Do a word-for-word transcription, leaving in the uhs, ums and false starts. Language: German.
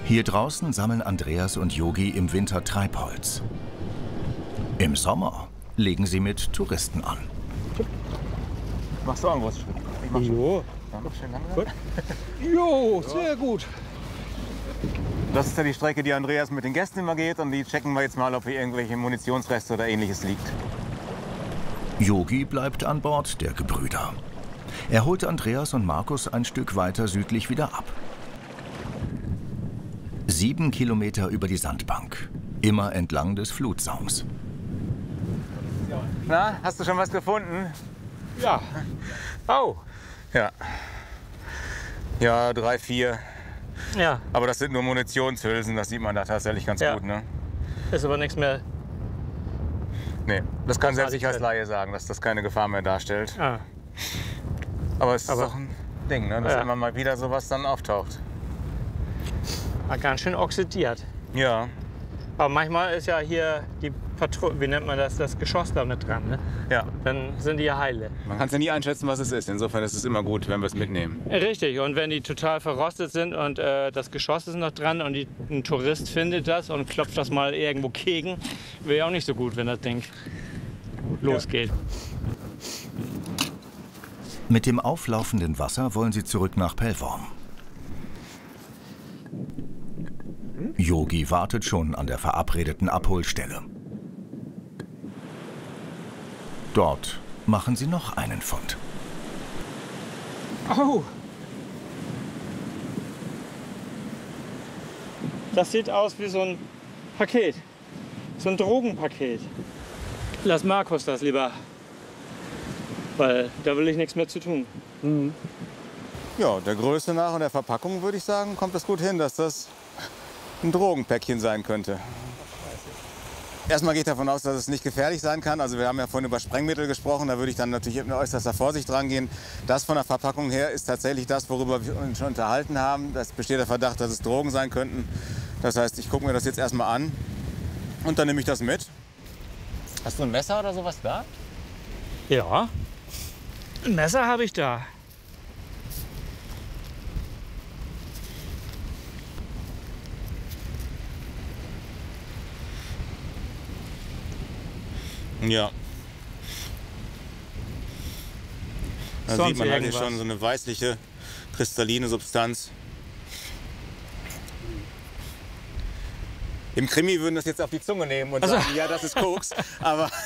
Hier draußen sammeln Andreas und Yogi im Winter Treibholz. Im Sommer legen sie mit Touristen an. Machst du auch einen großen Schritt? Ich mach schon. Jo. Ja, schön langsam. Jo, sehr gut. Das ist ja die Strecke, die Andreas mit den Gästen immer geht. Und die checken wir jetzt mal, ob hier irgendwelche Munitionsreste oder Ähnliches liegt. Yogi bleibt an Bord der Gebrüder. Er holt Andreas und Markus ein Stück weiter südlich wieder ab. Sieben Kilometer über die Sandbank, immer entlang des Flutsaums. Na, hast du schon was gefunden? Ja. Oh. Ja. Ja, drei, vier. Ja, Aber das sind nur Munitionshülsen, das sieht man da tatsächlich ganz Ja. gut, ne? ist aber nichts mehr. Nee, das kann Das selbst hatte ich ich als drin. Laie sagen, dass das keine Gefahr mehr darstellt. Ah, Aber es ist Aber- doch ein Ding, ne? Dass Ja. immer mal wieder sowas dann auftaucht. war ganz schön oxidiert. Ja. Aber manchmal ist ja hier die Patrouille, wie nennt man das, das Geschoss da mit dran. Ne? Ja. Dann sind die ja heile. Man kann es ja nie einschätzen, was es ist. Insofern ist es immer gut, wenn wir es mitnehmen. Richtig, und wenn die total verrostet sind und äh, das Geschoss ist noch dran und die, ein Tourist findet das und klopft das mal irgendwo gegen, wäre ja auch nicht so gut, wenn das Ding losgeht. Mit dem auflaufenden Wasser wollen sie zurück nach Pellworm. Yogi wartet schon an der verabredeten Abholstelle. Dort machen sie noch einen Fund. Oh! Das sieht aus wie so ein Paket. So ein Drogenpaket. Lass Markus das lieber. Weil da will ich nichts mehr zu tun. Ja, der Größe nach und der Verpackung würde ich sagen, kommt das gut hin, dass das ein Drogenpäckchen sein könnte. Erstmal gehe ich davon aus, dass es nicht gefährlich sein kann. Also wir haben ja vorhin über Sprengmittel gesprochen, da würde ich dann natürlich mit äußerster Vorsicht rangehen. Das von der Verpackung her ist tatsächlich das, worüber wir uns schon unterhalten haben. Es besteht der Verdacht, dass es Drogen sein könnten. Das heißt, ich gucke mir das jetzt erstmal an und dann nehme ich das mit. Hast du ein Messer oder sowas da? Ja. Ein Messer habe ich da. Ja. Da Sonst sieht man halt hier irgendwas? schon so eine weißliche, kristalline Substanz. Im Krimi würden das jetzt auf die Zunge nehmen und Also- sagen, ja, das ist Koks. Aber